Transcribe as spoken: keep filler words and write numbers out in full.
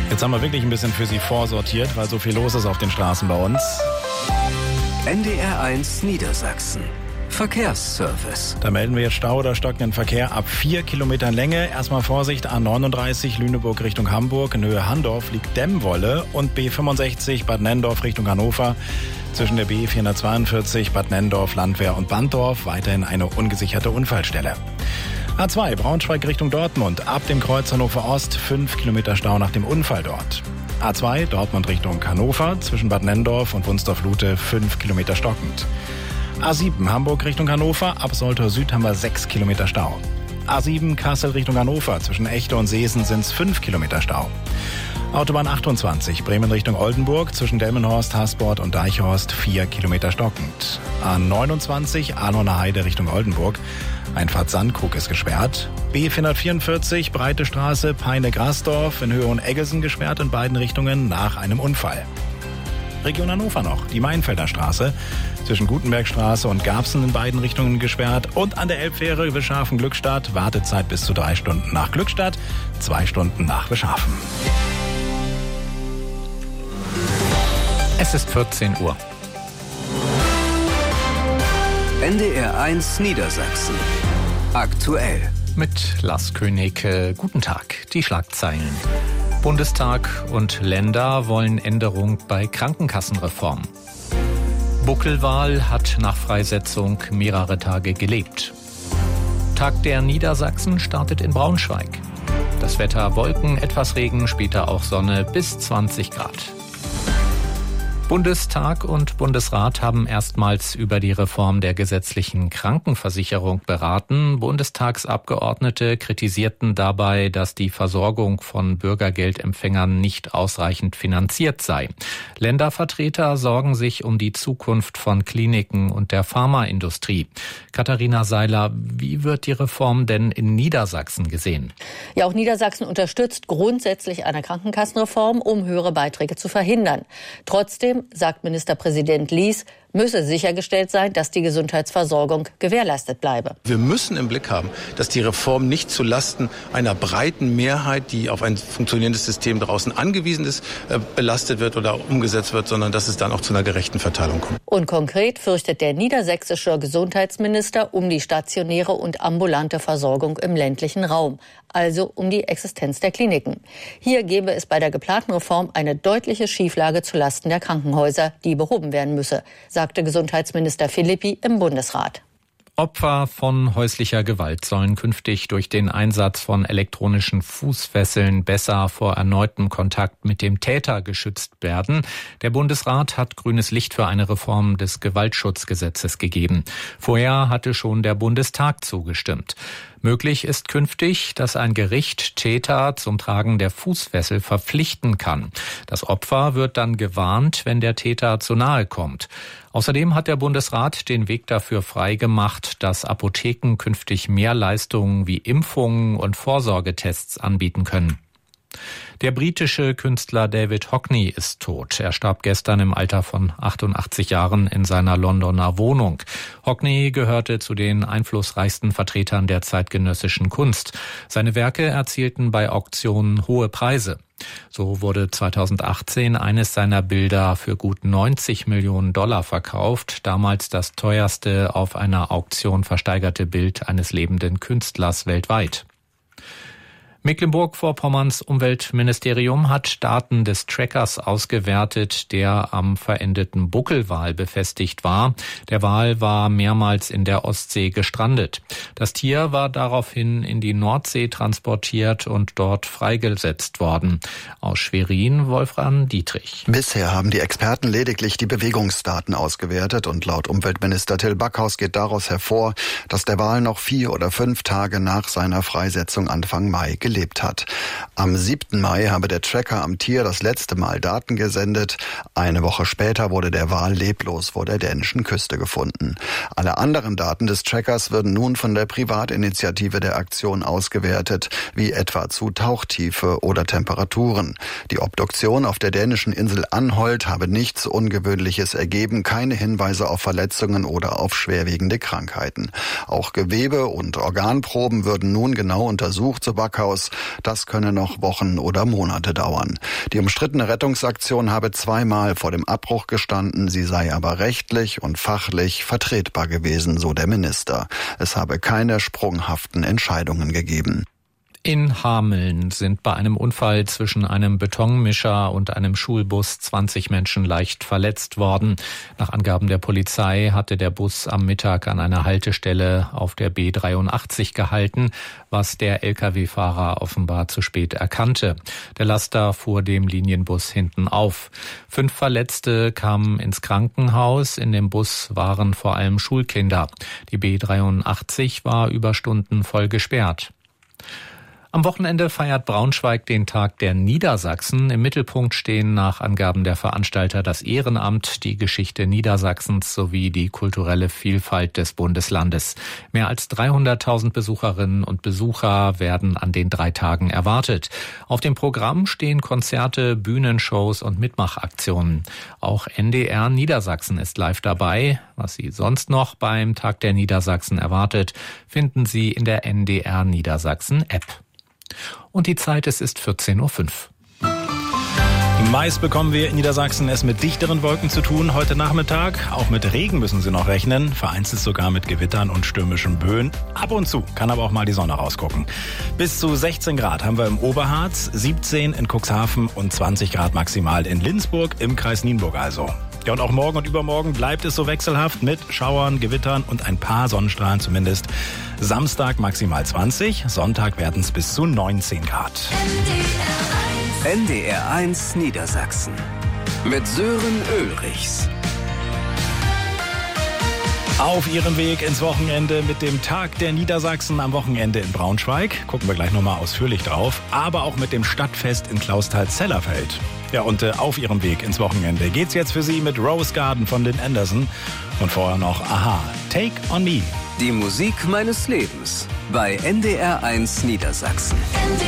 Jetzt haben wir wirklich ein bisschen für Sie vorsortiert, weil so viel los ist auf den Straßen bei uns. N D R eins Niedersachsen. Verkehrsservice. Da melden wir jetzt Stau oder stockenden Verkehr ab vier Kilometern Länge. Erstmal Vorsicht, A neununddreißig Lüneburg Richtung Hamburg. In Höhe Handorf liegt Demmwolle und B fünfundsechzig Bad Nenndorf Richtung Hannover. Zwischen der B vierhundertzweiundvierzig Bad Nenndorf, Landwehr und Banddorf weiterhin eine ungesicherte Unfallstelle. A zwei Braunschweig Richtung Dortmund. Ab dem Kreuz Hannover Ost fünf Kilometer Stau nach dem Unfall dort. A zwei Dortmund Richtung Hannover. Zwischen Bad Nenndorf und Wunsdorf-Lute fünf Kilometer stockend. A sieben Hamburg Richtung Hannover. Ab Soltau Süd haben wir sechs Kilometer Stau. A sieben Kassel Richtung Hannover. Zwischen Echte und Seesen sind es fünf Kilometer Stau. Autobahn achtundzwanzig Bremen Richtung Oldenburg. Zwischen Delmenhorst, Haßbord und Deichhorst vier Kilometer stockend. A neunundzwanzig Arnoner Heide Richtung Oldenburg. Einfahrt Sandkrug ist gesperrt. B vierhundertvierundvierzig Breite Straße Peine-Grasdorf in Höhe und Eggelsen gesperrt in beiden Richtungen nach einem Unfall. Region Hannover noch, die Mainfelder Straße zwischen Gutenbergstraße und Garbsen in beiden Richtungen gesperrt und an der Elbfähre Wischhafen-Glückstadt Wartezeit bis zu drei Stunden nach Glückstadt, zwei Stunden nach Wischhafen. Es ist vierzehn Uhr. N D R eins Niedersachsen. Aktuell. Mit Lars König. Guten Tag. Die Schlagzeilen. Bundestag und Länder wollen Änderung bei Krankenkassenreform. Buckelwal hat nach Freisetzung mehrere Tage gelebt. Tag der Niedersachsen startet in Braunschweig. Das Wetter Wolken, etwas Regen, später auch Sonne bis zwanzig Grad. Bundestag und Bundesrat haben erstmals über die Reform der gesetzlichen Krankenversicherung beraten. Bundestagsabgeordnete kritisierten dabei, dass die Versorgung von Bürgergeldempfängern nicht ausreichend finanziert sei. Ländervertreter sorgen sich um die Zukunft von Kliniken und der Pharmaindustrie. Katharina Seiler, wie wird die Reform denn in Niedersachsen gesehen? Ja, auch Niedersachsen unterstützt grundsätzlich eine Krankenkassenreform, um höhere Beiträge zu verhindern. Trotzdem, sagt Ministerpräsident Lies, müsse sichergestellt sein, dass die Gesundheitsversorgung gewährleistet bleibe. Wir müssen im Blick haben, dass die Reform nicht zulasten einer breiten Mehrheit, die auf ein funktionierendes System draußen angewiesen ist, belastet wird oder umgesetzt wird, sondern dass es dann auch zu einer gerechten Verteilung kommt. Und konkret fürchtet der niedersächsische Gesundheitsminister um die stationäre und ambulante Versorgung im ländlichen Raum, also um die Existenz der Kliniken. Hier gäbe es bei der geplanten Reform eine deutliche Schieflage zulasten der Krankenhäuser, die behoben werden müsse, sagte Gesundheitsminister Philippi im Bundesrat. Opfer von häuslicher Gewalt sollen künftig durch den Einsatz von elektronischen Fußfesseln besser vor erneutem Kontakt mit dem Täter geschützt werden. Der Bundesrat hat grünes Licht für eine Reform des Gewaltschutzgesetzes gegeben. Vorher hatte schon der Bundestag zugestimmt. Möglich ist künftig, dass ein Gericht Täter zum Tragen der Fußfessel verpflichten kann. Das Opfer wird dann gewarnt, wenn der Täter zu nahe kommt. Außerdem hat der Bundesrat den Weg dafür freigemacht, dass Apotheken künftig mehr Leistungen wie Impfungen und Vorsorgetests anbieten können. Der britische Künstler David Hockney ist tot. Er starb gestern im Alter von achtundachtzig Jahren in seiner Londoner Wohnung. Hockney gehörte zu den einflussreichsten Vertretern der zeitgenössischen Kunst. Seine Werke erzielten bei Auktionen hohe Preise. So wurde zweitausendachtzehn eines seiner Bilder für gut neunzig Millionen Dollar verkauft, damals das teuerste auf einer Auktion versteigerte Bild eines lebenden Künstlers weltweit. Mecklenburg-Vorpommerns Umweltministerium hat Daten des Trackers ausgewertet, der am verendeten Buckelwal befestigt war. Der Wal war mehrmals in der Ostsee gestrandet. Das Tier war daraufhin in die Nordsee transportiert und dort freigesetzt worden. Aus Schwerin, Wolfram Dietrich. Bisher haben die Experten lediglich die Bewegungsdaten ausgewertet und laut Umweltminister Till Backhaus geht daraus hervor, dass der Wal noch vier oder fünf Tage nach seiner Freisetzung Anfang Mai gelebt hat. Am siebten Mai habe der Tracker am Tier das letzte Mal Daten gesendet. Eine Woche später wurde der Wal leblos vor der dänischen Küste gefunden. Alle anderen Daten des Trackers würden nun von der Privatinitiative der Aktion ausgewertet, wie etwa zu Tauchtiefe oder Temperaturen. Die Obduktion auf der dänischen Insel Anholt habe nichts Ungewöhnliches ergeben, keine Hinweise auf Verletzungen oder auf schwerwiegende Krankheiten. Auch Gewebe- und Organproben würden nun genau untersucht, so Backhaus. aus. Das könne noch Wochen oder Monate dauern. Die umstrittene Rettungsaktion habe zweimal vor dem Abbruch gestanden. Sie sei aber rechtlich und fachlich vertretbar gewesen, so der Minister. Es habe keine sprunghaften Entscheidungen gegeben. In Hameln sind bei einem Unfall zwischen einem Betonmischer und einem Schulbus zwanzig Menschen leicht verletzt worden. Nach Angaben der Polizei hatte der Bus am Mittag an einer Haltestelle auf der B dreiundachtzig gehalten, was der L K W-Fahrer offenbar zu spät erkannte. Der Laster fuhr dem Linienbus hinten auf. Fünf Verletzte kamen ins Krankenhaus. In dem Bus waren vor allem Schulkinder. Die B dreiundachtzig war über Stunden voll gesperrt. Am Wochenende feiert Braunschweig den Tag der Niedersachsen. Im Mittelpunkt stehen nach Angaben der Veranstalter das Ehrenamt, die Geschichte Niedersachsens sowie die kulturelle Vielfalt des Bundeslandes. Mehr als dreihunderttausend Besucherinnen und Besucher werden an den drei Tagen erwartet. Auf dem Programm stehen Konzerte, Bühnenshows und Mitmachaktionen. Auch N D R Niedersachsen ist live dabei. Was Sie sonst noch beim Tag der Niedersachsen erwartet, finden Sie in der N D R Niedersachsen App. Und die Zeit, es ist vierzehn Uhr fünf. Meist bekommen wir in Niedersachsen es mit dichteren Wolken zu tun heute Nachmittag. Auch mit Regen müssen Sie noch rechnen, vereinzelt sogar mit Gewittern und stürmischen Böen. Ab und zu kann aber auch mal die Sonne rausgucken. Bis zu sechzehn Grad haben wir im Oberharz, siebzehn in Cuxhaven und zwanzig Grad maximal in Lindsburg im Kreis Nienburg also. Ja, und auch morgen und übermorgen bleibt es so wechselhaft mit Schauern, Gewittern und ein paar Sonnenstrahlen zumindest. Samstag maximal zwanzig, Sonntag werden es bis zu neunzehn Grad. N D R eins Niedersachsen mit Sören Ulrichs. Auf Ihrem Weg ins Wochenende mit dem Tag der Niedersachsen am Wochenende in Braunschweig. Gucken wir gleich nochmal ausführlich drauf. Aber auch mit dem Stadtfest in Clausthal-Zellerfeld. Ja, und äh, auf Ihrem Weg ins Wochenende geht's jetzt für Sie mit Rose Garden von Lynn Anderson. Und vorher noch Aha, Take on Me. Die Musik meines Lebens bei N D R eins Niedersachsen.